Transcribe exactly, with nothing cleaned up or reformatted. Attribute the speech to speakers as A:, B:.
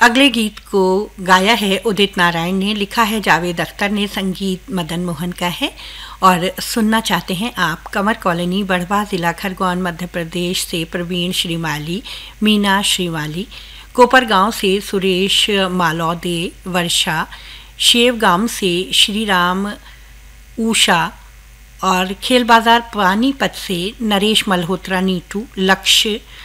A: अगले गीत को गाया है उदित नारायण ने, लिखा है जावेद अख्तर ने, संगीत मदन मोहन का है और सुनना चाहते हैं आप कंवर कॉलोनी, बढ़वा, ज़िला खरगोन, मध्य प्रदेश से प्रवीण श्रीमाली, मीना श्रीमाली, कोपर गांव से सुरेश मालौदे, वर्षा, शेव गांव से श्री राम, उषा और खेल बाजार पानीपत से नरेश मल्होत्रा, नीटू, लक्ष्य,